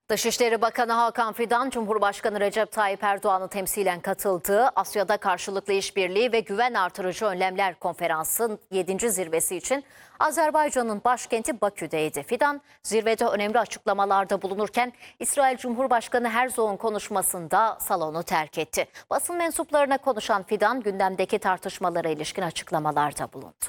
Dışişleri Bakanı Hakan Fidan, Cumhurbaşkanı Recep Tayyip Erdoğan'ı temsilen katıldığı Asya'da Karşılıklı İşbirliği ve Güven Artırıcı Önlemler Konferansı'nın 7. zirvesi için Azerbaycan'ın başkenti Bakü'deydi. Fidan, zirvede önemli açıklamalarda bulunurken İsrail Cumhurbaşkanı Herzog'un konuşmasında salonu terk etti. Basın mensuplarına konuşan Fidan, gündemdeki tartışmalara ilişkin açıklamalarda bulundu.